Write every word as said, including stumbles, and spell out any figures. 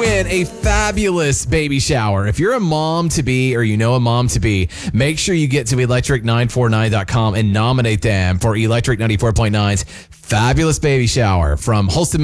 win a fabulous baby shower. If you're a mom to be or you know a mom to be, make sure you get to electric nine four nine dot com and nominate them for Electric ninety-four point nine's fabulous baby shower from Holston